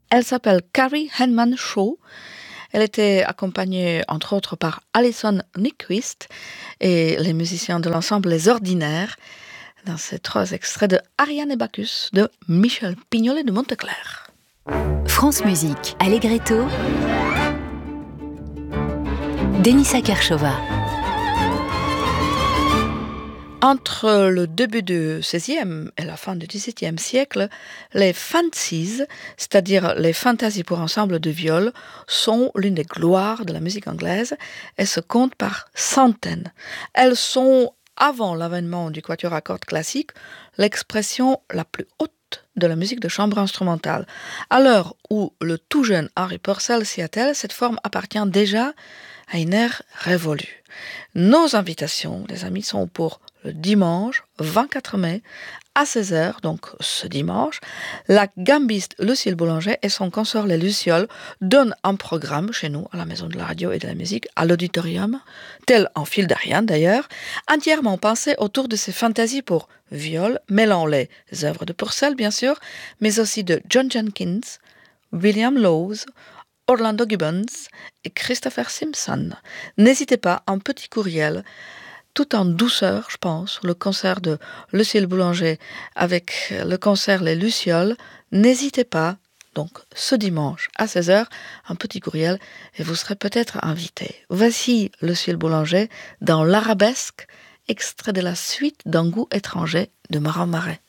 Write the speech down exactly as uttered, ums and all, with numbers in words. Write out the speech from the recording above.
Elle s'appelle Carrie Henman Shaw. Elle était accompagnée, entre autres, par Alison Nyquist et les musiciens de l'ensemble Les Ordinaires, dans ces trois extraits de Ariane et Bacchus de Michel Pignolet de Monteclair. France Musique, Allegretto, Denisa Kershova. Entre le début du seizième et la fin du dix-septième siècle, les fancies, c'est-à-dire les fantasies pour ensemble de viol, sont l'une des gloires de la musique anglaise et se comptent par centaines. Elles sont, avant l'avènement du quatuor à cordes classique, l'expression la plus haute de la musique de chambre instrumentale. À l'heure où le tout jeune Henry Purcell s'y attelle, cette forme appartient déjà à une ère révolue. Nos invitations, les amis, sont pour le dimanche vingt-quatre mai à seize heures, donc ce dimanche. La gambiste Lucille Boulanger et son consort les Lucioles donnent un programme chez nous, à la Maison de la Radio et de la Musique, à l'auditorium, tel en fil d'Ariane d'ailleurs, entièrement pensé autour de ces fantasies pour viol, mêlant les œuvres de Purcell bien sûr, mais aussi de John Jenkins, William Lowes, Orlando Gibbons et Christopher Simpson. N'hésitez pas, un petit courriel, tout en douceur, je pense, le concert de Lucille Boulanger avec le concert Les Lucioles. N'hésitez pas, donc ce dimanche à seize heures, un petit courriel et vous serez peut-être invité. Voici Lucille Boulanger dans l'Arabesque, extrait de la suite d'un goût étranger de Marin Marais.